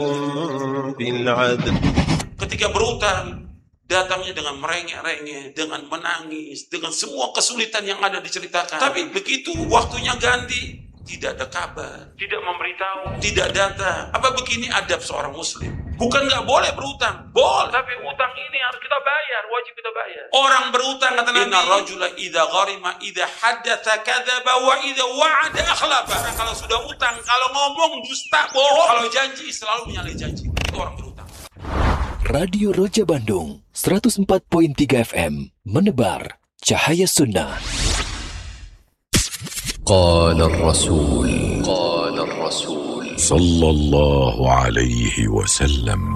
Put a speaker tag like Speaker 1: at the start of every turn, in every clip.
Speaker 1: بالعدل.
Speaker 2: Ketika berutang, datangnya dengan merengek-rengek, dengan menangis, dengan semua kesulitan yang ada diceritakan. Tapi begitu waktunya ganti, tidak ada kabar, tidak memberitahu, tidak datang. Apa begini adab seorang muslim? Bukan nggak boleh berutang, boleh. Tapi utang ini harus kita bayar, wajib kita bayar. Orang berutang kata Nabi, inna rajula idza gharima idza haddatsa kadzaba wa idza wa'ada akhlafa. Kalau sudah utang, kalau ngomong dusta, bohong. Kalau janji selalu menyalahi janji. Itu orang berutang.
Speaker 3: Radio Roja Bandung 104.3 FM menebar cahaya sunnah.
Speaker 4: Qala ar-rasul
Speaker 3: sallallahu alaihi wasallam.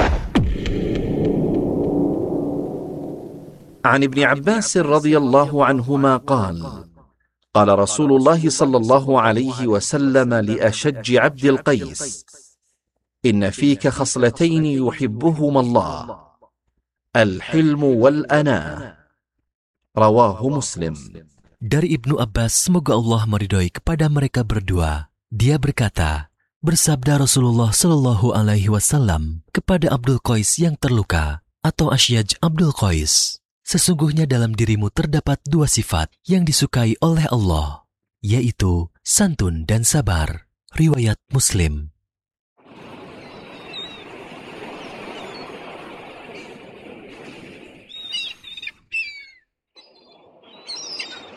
Speaker 5: عن ابن عباس رضي الله عنهما قال قال رسول الله صلى الله عليه وسلم لأشج عبد القيس إن فيك خصلتين يحبهما الله الحلم والأناة رواه مسلم.
Speaker 3: Dari Ibnu Abbas, semoga Allah meridhoi kepada mereka berdua, dia berkata, bersabda Rasulullah Shallallahu Alaihi Wasallam kepada Abdul Qais yang terluka atau Asyaj Abdul Qais, sesungguhnya dalam dirimu terdapat dua sifat yang disukai oleh Allah, yaitu santun dan sabar. Riwayat Muslim.